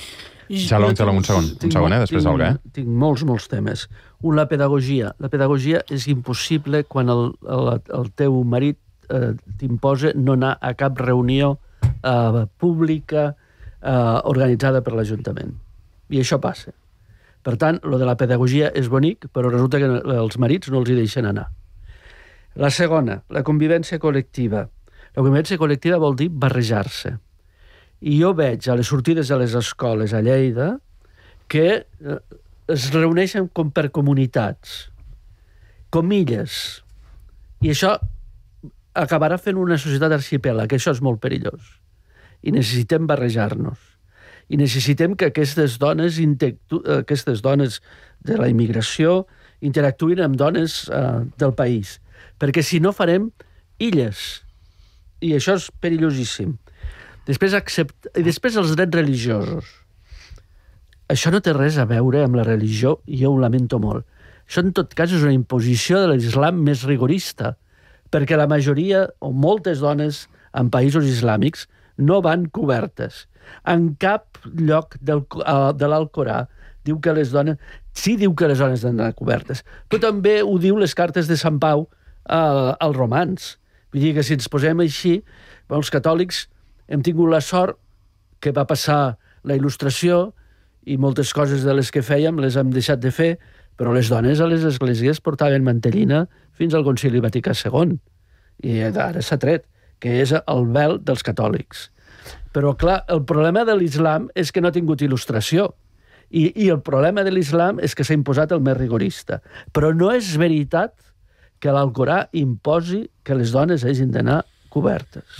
Xaló, xaló, un segon, un segon, eh? Després Olga, eh? Tinc molts, molts temes. Un, la pedagogia. La pedagogia és impossible quan el, el, el teu marit eh, t'imposa no anar a cap reunió eh, pública eh, organitzada per l'Ajuntament. I això passa. Per tant, lo de la pedagogia és bonic, però resulta que els marits no els hi deixen anar. La segona, la convivència col·lectiva. La convivència col·lectiva vol dir barrejar-se. I jo veig a les sortides de les escoles a Lleida que es reuneixen com per comunitats, com illes. I això acabarà fent una societat arxipèlag, que això és molt perillós. I necessitem barrejar-nos. I necessitem que aquestes dones, aquestes dones de la immigració interactuïn amb dones eh, del país. Perquè si no farem illes. I això és perillosíssim. Després, accept... I després els drets religiosos. Això no té res a veure amb la religió i jo ho lamento molt. Això en tot cas és una imposició de l'islam més rigorista, perquè la majoria o moltes dones en països islàmics no van cobertes. En cap lloc del, uh, de l'Alcorà diu que les dones... Sí diu que les dones han d'anar cobertes, però també ho diu les cartes de Sant Pau uh, als romans. Vull dir que si ens posem així, els catòlics hem tingut la sort que va passar la Il·lustració i moltes coses de les que fèiem les hem deixat de fer, però les dones a les esglésies portaven mantellina fins al Concili Vaticà segon. I ara s'ha tret, que és el vel dels catòlics. Però, clar, el problema de l'islam és que no ha tingut il·lustració. I, i el problema de l'islam és que s'ha imposat el més rigorista. Però no és veritat que l'Alcorà imposi que les dones hagin d'anar cobertes.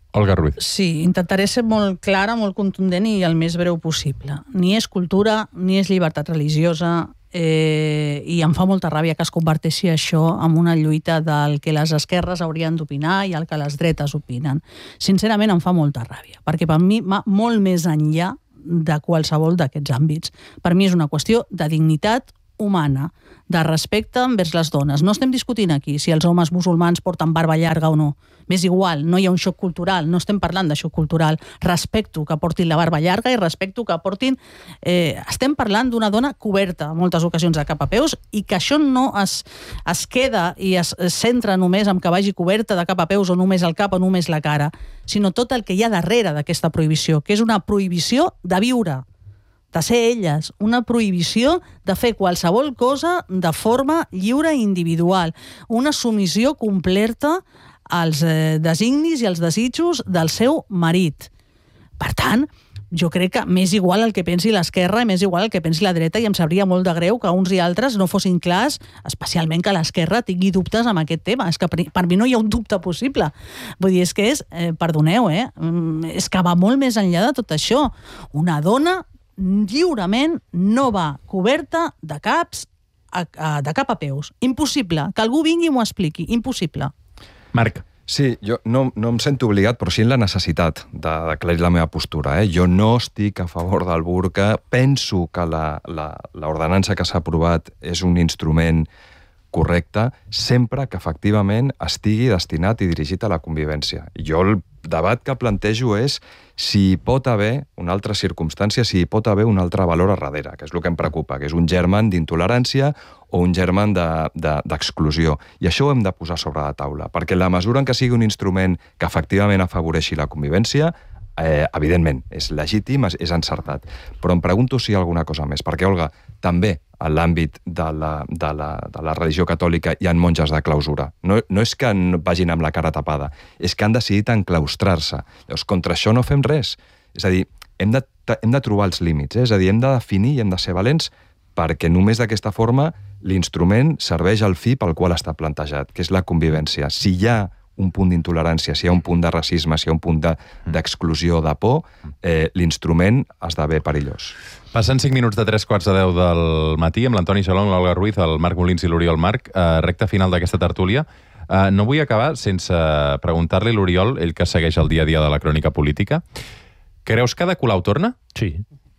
Olga Ruiz. Sí, intentaré ser molt clara, molt contundent i el més breu possible. Ni és cultura, ni és llibertat religiosa, eh, i em fa molta ràbia que es converteixi això en una lluita del que les esquerres haurien d'opinar i el que les dretes opinen. Sincerament em fa molta ràbia, perquè per mi va molt més enllà de qualsevol d'aquests àmbits. Per mi és una qüestió de dignitat humana, de respecte envers les dones. No estem discutint aquí si els homes musulmans porten barba llarga o no. M'és igual, no hi ha un xoc cultural, no estem parlant de xoc cultural. Respecto que portin la barba llarga i respecto que portin... Eh, estem parlant d'una dona coberta, en moltes ocasions, de cap a peus, i que això no es, es queda i es, es centra només en que vagi coberta de cap a peus o només el cap o només la cara, sinó tot el que hi ha darrere d'aquesta prohibició, que és una prohibició de viure, de ser elles, una prohibició de fer qualsevol cosa de forma lliure i individual, una submissió completa als eh, designis i als desitjos del seu marit. Per tant, jo crec que m'és igual el que pensi l'esquerra i m'és igual el que pensi la dreta, i em sabria molt de greu que uns i altres no fossin clars, especialment que l'esquerra tingui dubtes amb aquest tema. És que per mi no hi ha un dubte possible. Vull dir, és que és, eh, perdoneu, eh, és que va molt més enllà de tot això. Una dona lliurement no va coberta de caps a, a, de cap a peus. Impossible. Que algú vingui i m'ho expliqui. Impossible. Marc. Sí, jo no, no em sento obligat, però sí en la necessitat d'aclarir la meva postura. Eh? Jo no estic a favor del burca. Penso que l'ordenança que s'ha aprovat és un instrument correcte, sempre que efectivament estigui destinat i dirigit a la convivència. Jo el debat que plantejo és si hi pot haver una altra circumstància, si hi pot haver un altre valor a darrere, que és el que em preocupa, que és un germen d'intolerància o un germen d'exclusió. De, de, I això ho hem de posar sobre la taula, perquè la mesura en què sigui un instrument que efectivament afavoreixi la convivència, eh, evidentment, és legítim, és, és encertat. Però em pregunto si hi ha alguna cosa més, perquè, Olga, també en l'àmbit de la, de, la, de la religió catòlica hi ha monges de clausura. No, no és que vagin amb la cara tapada, és que han decidit enclaustrar-se. Llavors, contra això no fem res. És a dir, hem de, hem de trobar els límits, eh? És a dir, hem de definir i hem de ser valents perquè només d'aquesta forma l'instrument serveix al fi pel qual està plantejat, que és la convivència. Si hi ha un punt d'intolerància, si hi ha un punt de racisme, si hi ha un punt d'exclusió, de, de por, eh, l'instrument esdevé perillós. Passen cinc minuts de tres quarts de deu del matí amb l'Antoni Xalón, l'Olga Ruiz, el Marc Molins i l'Oriol Marc, eh, recta final d'aquesta tertúlia. Eh, no vull acabar sense preguntar-li a l'Oriol, ell que segueix el dia a dia de la crònica política. Creus que Ada Colau torna? Sí.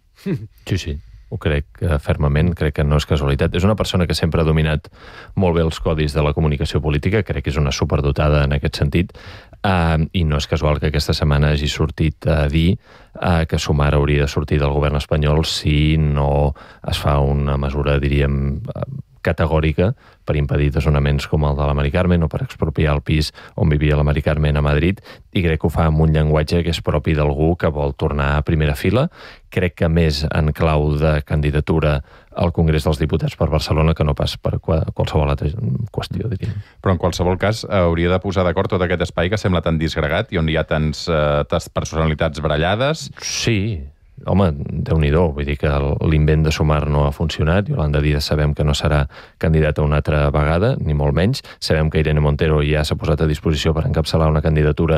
Sí, sí. Ho crec fermament, crec que no és casualitat. És una persona que sempre ha dominat molt bé els codis de la comunicació política, crec que és una superdotada en aquest sentit, uh, i no és casual que aquesta setmana hagi sortit a dir uh, que Sumar hauria de sortir del govern espanyol si no es fa una mesura, diríem, uh, categòrica per impedir desnonaments com el de la Mari Carmen o per expropiar el pis on vivia la Mari Carmen a Madrid, i crec que ho fa amb un llenguatge que és propi d'algú que vol tornar a primera fila. Crec que més en clau de candidatura al Congrés dels Diputats per Barcelona que no pas per qualsevol altra qüestió, diríem. Però en qualsevol cas hauria de posar d'acord tot aquest espai que sembla tan disgregat i on hi ha tants, uh, tants personalitats barallades. Sí. Home, Déu-n'hi-do, vull dir que l'invent de Sumar no ha funcionat. Yolanda Díaz sabem que no serà candidata una altra vegada, ni molt menys. Sabem que Irene Montero ja s'ha posat a disposició per encapçalar una candidatura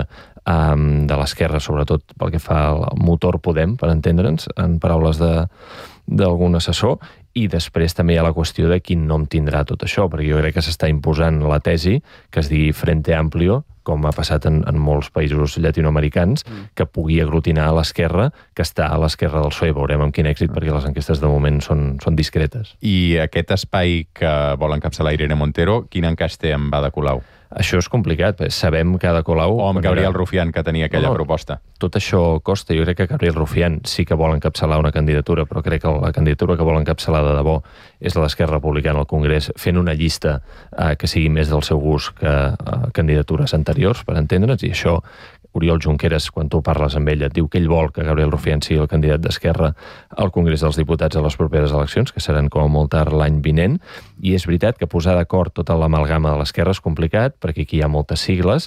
um, de l'esquerra, sobretot pel que fa al motor Podem, per entendre'ns, en paraules d'algun assessor. I després també hi ha la qüestió de quin nom tindrà tot això, perquè jo crec que s'està imposant la tesi que es digui Frente Amplio, com ha passat en, en molts països llatinoamericans, mm. que pugui aglutinar a l'esquerra, que està a l'esquerra del P S O E. Veurem amb quin èxit, perquè les enquestes de moment són, són discretes. I aquest espai que vol encapçalar Irene Montero, quin encaix té amb Ada Colau? Això és complicat, sabem que Ada Colau... O amb Gabriel Rufián, que tenia aquella no, proposta. Tot això costa. Jo crec que Gabriel Rufián sí que vol encapçalar una candidatura, però crec que la candidatura que vol encapçalar de debò és la d'Esquerra Republicana al Congrés, fent una llista eh, que sigui més del seu gust que eh, candidatures anteriors, per entendre'ns, i això Oriol Junqueras, quan tu parles amb ell, et diu que ell vol que Gabriel Rufián sigui el candidat d'Esquerra al Congrés dels Diputats a les properes eleccions, que seran com a molt tard l'any vinent, i és veritat que posar d'acord tota l'amalgama de l'esquerra és complicat, perquè aquí hi ha moltes sigles,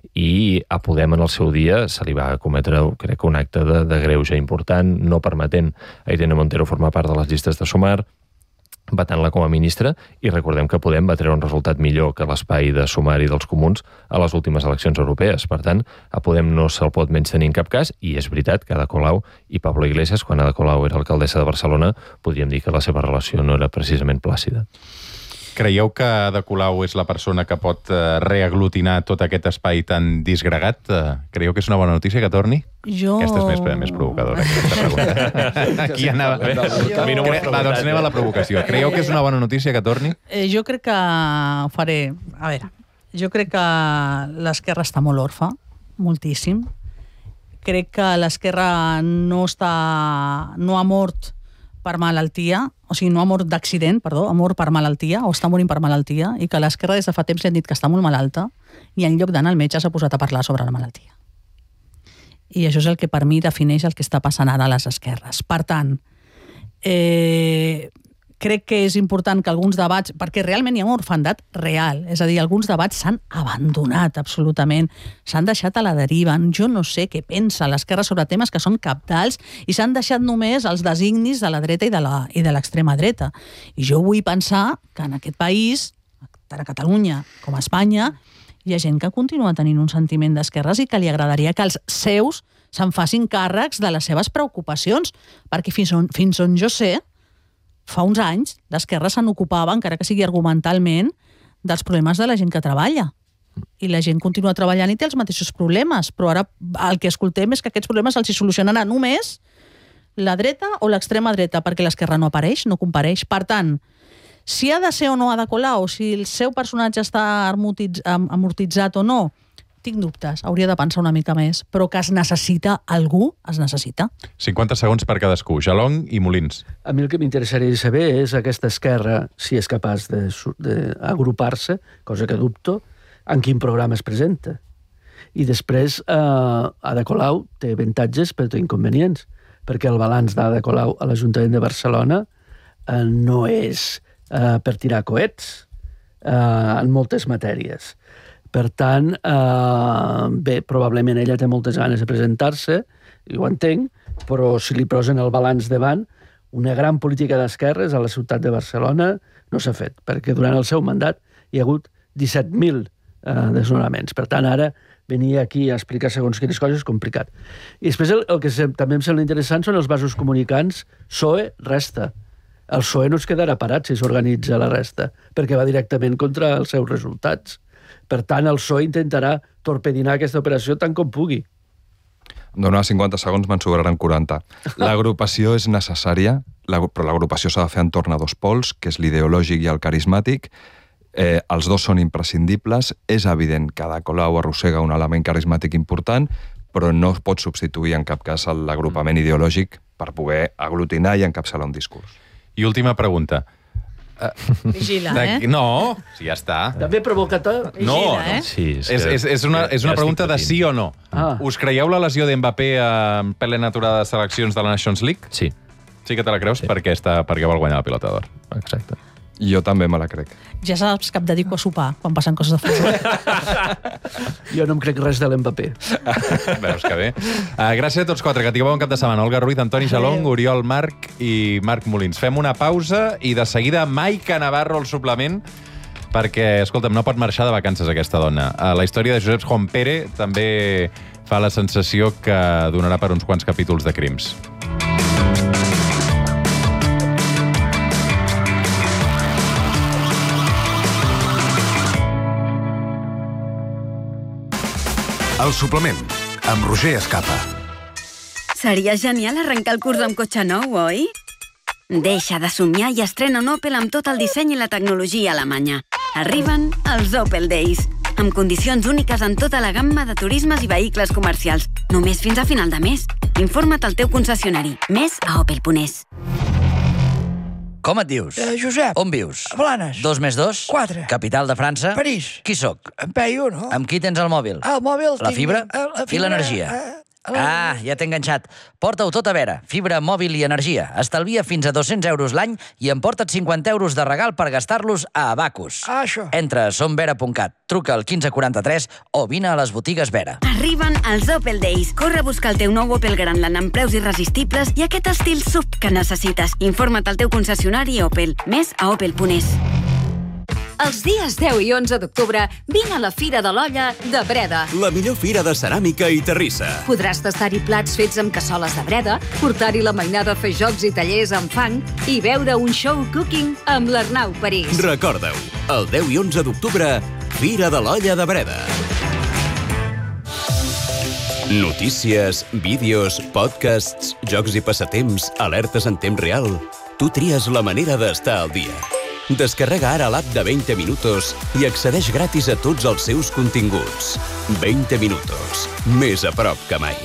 i a Podem en el seu dia se li va cometre, crec que un acte de, de greuge important, no permetent a Irene Montero formar part de les llistes de Sumar, vetant-la com a ministra, i recordem que Podem va treure un resultat millor que l'espai de sumari dels comuns a les últimes eleccions europees. Per tant, a Podem no se'l pot menystenir en cap cas, i és veritat que Ada Colau i Pablo Iglesias, quan Ada Colau era alcaldessa de Barcelona, podríem dir que la seva relació no era precisament plàcida. Creieu que Ada Colau és la persona que pot eh, reaglutinar tot aquest espai tan disgregat? Eh, creieu que és una bona notícia que torni? Jo... Aquesta és més, més provocadora, aquesta pregunta. Aquí anava... Jo... A mi no m'ho has Va, doncs anem a la provocació. Creieu que és una bona notícia que torni? Eh, jo crec que ho faré... A veure, jo crec que l'esquerra està molt orfa, moltíssim. Crec que l'esquerra no està... no ha mort per malaltia, o sigui, no ha mort d'accident, perdó, ha mort per malaltia, o està morint per malaltia, i que l'esquerra des de fa temps li han dit que està molt malalta, i en lloc d'anar al metge s'ha posat a parlar sobre la malaltia. I això és el que per mi defineix el que està passant ara a les esquerres. Per tant, eh, crec que és important que alguns debats, perquè realment hi ha un orfandat real, és a dir, alguns debats s'han abandonat absolutament, s'han deixat a la deriva, jo no sé què pensa l'esquerra sobre temes que són cabdals i s'han deixat només els designis de la dreta i de la, i de l'extrema dreta. I jo vull pensar que en aquest país, tant a Catalunya com a Espanya, hi ha gent que continua tenint un sentiment d'esquerres i que li agradaria que els seus se'n facin càrrecs de les seves preocupacions, perquè fins on, fins on jo sé, fa uns anys, l'esquerra se n'ocupava, encara que sigui argumentalment, dels problemes de la gent que treballa. I la gent continua treballant i té els mateixos problemes, però ara el que escoltem és que aquests problemes els hi solucionarà només la dreta o l'extrema dreta, perquè l'esquerra no apareix, no compareix. Per tant, si ha de ser o no Ada Colau, si el seu personatge està amortitzat o no, tinc dubtes, hauria de pensar una mica més, però que es necessita algú, es necessita. cinquanta segons per cadascú, Jalong i Molins. A mi el que m'interessaria saber és aquesta esquerra, si és capaç d'agrupar-se, cosa que dubto, en quin programa es presenta. I després, eh, Ada Colau té avantatges però té inconvenients, perquè el balanç d'Ada Colau a l'Ajuntament de Barcelona eh, no és eh, per tirar coets eh, en moltes matèries. Per tant, eh, bé, probablement ella té moltes ganes de presentar-se, i ho entenc, però si li posen el balanç davant, una gran política d'esquerres a la ciutat de Barcelona no s'ha fet, perquè durant el seu mandat hi ha hagut disset mil eh, desnonaments. Per tant, ara venir aquí a explicar segons quines coses és complicat. I després el, el que se, també em sembla interessant són els vasos comunicants P S O E, resta. El P S O E no es quedarà parat si s'organitza la resta, perquè va directament contra els seus resultats. Per tant, el P S O E intentarà torpedinar aquesta operació tant com pugui. Em dona cinquanta segons, me'n sobraran quaranta. L'agrupació és necessària, però l'agrupació s'ha de fer entorn a dos pols, que és l'ideològic i el carismàtic. Eh, els dos són imprescindibles. És evident que Ada Colau arrossega un element carismàtic important, però no es pot substituir en cap cas l'agrupament ideològic per poder aglutinar i encapçalar un discurs. I última pregunta. Uh, Vigila, eh? No, sí, ja està. També provocator? No, Vigila, eh? sí, és, és, és, és una, és una pregunta de sí o no. Ah. Us creieu la lesió d'Mbappé en plena aturada de seleccions de la Nations League? Sí. Sí que te la creus sí. perquè, està, perquè vol guanyar la pilota d'or. Exacte. Jo també me la crec. Ja saps que em dedico a sopar quan passen coses de futbol. Jo no em crec res de l'Mbappé. Veus que bé. Uh, gràcies a tots quatre, que tingueu bon cap de setmana. Olga Ruiz, Antoni Jalong, Oriol Marc i Marc Molins. Fem una pausa i de seguida Maica Navarro al suplement, perquè, escolta'm, no pot marxar de vacances aquesta dona. Uh, la història de Josep Jompere també fa la sensació que donarà per uns quants capítols de crims. El suplement, amb Roger Escapa. Seria genial arrencar el curs amb cotxe nou, oi? Deixa de somiar i estrena un Opel amb tot el disseny i la tecnologia alemanya. Arriben els Opel Days, amb condicions úniques en tota la gamma de turismes i vehicles comercials. Només fins a final de mes. Informa't al teu concessionari. Més a opel punt es. Com et dius? Eh, Josep. On vius? A Blanes. Dos més dos? Quatre. Capital de França? París. Qui sóc? En Peyu, no? Amb qui tens el mòbil? El mòbil... La tinc... fibra? La I l'energia? Eh, Ah, ja t'he enganxat. Porta-ho tot a Vera, fibra, mòbil i energia. Estalvia fins a dos-cents euros l'any i emporta't cinquanta euros de regal per gastar-los a Abacus. Ah, això. Entra a somvera punt cat, truca al quinze quaranta-tres o vine a les botigues Vera. Arriben els Opel Days. Corre a buscar el teu nou Opel Grandland amb preus irresistibles i aquest estil sub que necessites. Informa't al teu concessionari Opel. Més a opel punt es. Els dies deu i onze d'octubre vine a la Fira de l'Olla de Breda. La millor fira de ceràmica i terrissa. Podràs tastar-hi plats fets amb cassoles de Breda, portar-hi la mainada a fer jocs i tallers amb fang i veure un show cooking amb l'Arnau París. Recorda-ho, el deu i onze d'octubre, Fira de l'Olla de Breda. Notícies, vídeos, podcasts, jocs i passatemps, alertes en temps real. Tu tries la manera d'estar al dia. Descarrega ara l'app de veinte minutos i accedeix gratis a tots els seus continguts. veinte minutos, més a prop que mai.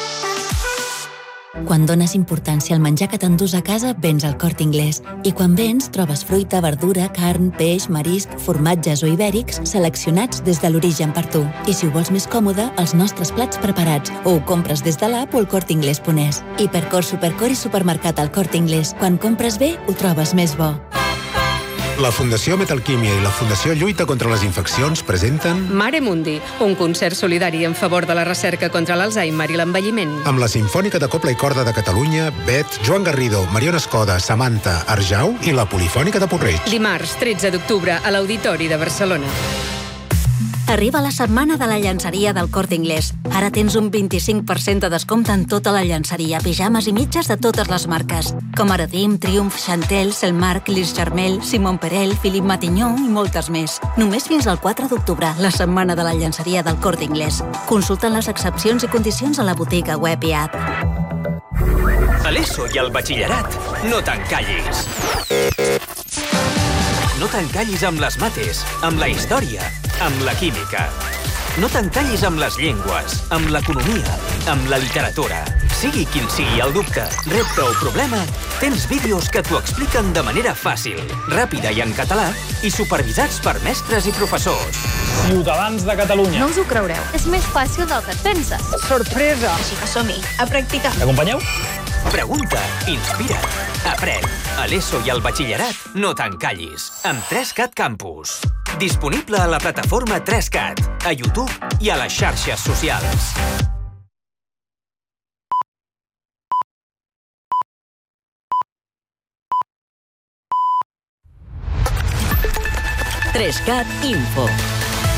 Quan dones importància al menjar que t'endús a casa, vens al Corte Inglés. I quan vens, trobes fruita, verdura, carn, peix, marisc, formatges o ibèrics seleccionats des de l'origen per tu. I si ho vols més còmode, els nostres plats preparats. O ho compres des de l'app o al corte inglés punt es. Hipercor, Supercor i supermercat al Corte Inglés. Quan compres bé, ho trobes més bo. La Fundació Metalquímia i la Fundació Lluita contra les Infeccions presenten Mare Mundi, un concert solidari en favor de la recerca contra l'Alzheimer i l'envelliment. amb la Simfònica de Copla i Corda de Catalunya, Bet, Joan Garrido, Mariona Escoda, Samantha, Arjau i la Polifònica de Porreig. Dimarts, tretze d'octubre, a l'Auditori de Barcelona. Arriba la setmana de la llançeria del Corte Inglés. Ara tens un vint-i-cinc per cent de descompte en tota la llançeria, pijames i mitges de totes les marques, com Aradim, Triumph, Chantel, Selmark, Lis Charmel, Simon Perel, Philippe Matignon i moltes més. Només fins al quatre d'octubre, la setmana de la llançeria del Corte Inglés. Consulta les excepcions i condicions a la botiga web i app. A l'ESO i al batxillerat, no t'encallis. No t'encallis amb les mates, amb la història, amb la química. No t'encallis amb les llengües, amb l'economia, amb la literatura. Sigui quin sigui el dubte, repte o problema, tens vídeos que t'ho expliquen de manera fàcil, ràpida i en català, i supervisats per mestres i professors. Ciutadans de Catalunya. No us ho creureu. És més fàcil del que et penses. Sorpresa! Així que som-hi, a practicar. M'acompanyeu? Pregunta, inspira, aprèn. A l'ESO i al batxillerat, no t'encallis. Amb tres cat Campus. Disponible a la plataforma tres cat, a YouTube i a les xarxes socials. tres cat Info.